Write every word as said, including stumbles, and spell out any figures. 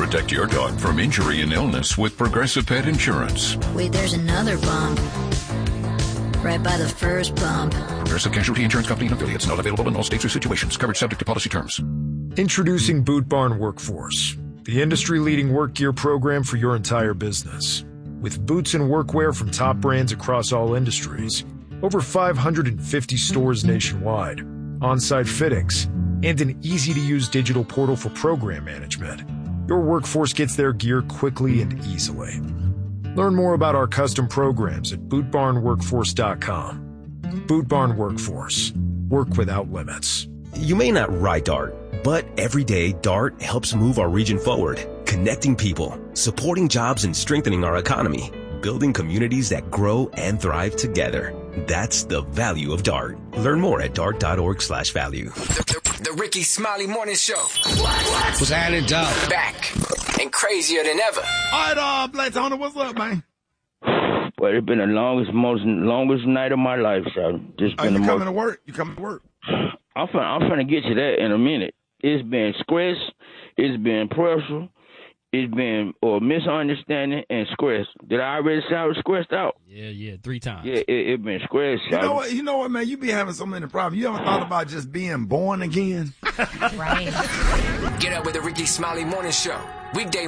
Protect your dog from injury and illness with Progressive Pet Insurance. Wait, there's another bump. Right by the first bump. Progressive Casualty Insurance Company and affiliates. Not available in all states or situations. Coverage subject to policy terms. Introducing Boot Barn Workforce, the industry-leading work gear program for your entire business. With boots and workwear from top brands across all industries, over five hundred fifty stores nationwide, on-site fittings, and an easy-to-use digital portal for program management, your workforce gets their gear quickly and easily. Learn more about our custom programs at boot barn workforce dot com. Boot Barn Workforce. Work without limits. You may not ride DART, but every day DART helps move our region forward, connecting people, supporting jobs and strengthening our economy, building communities that grow and thrive together. That's the value of DART. Learn more at dart.org slash value. The, the, the Ricky Smiley Morning Show. What? What? Was added up. Back. And crazier than ever. All right, uh, Black Tony, what's up, man? Well, it's been the longest, most longest night of my life, so just Are been you the coming most... to work? You coming to work? I'm finna, I'm finna get to that in a minute. It's been stress, it's been pressure, it's been or misunderstanding and stress. Did I already say I was stressed out? Yeah, yeah, three times. Yeah, it, it been stress. You know what? You know what, man? You be having so many problems. You ever thought about just being born again? Right. Get up with the Ricky Smiley Morning Show. Weekday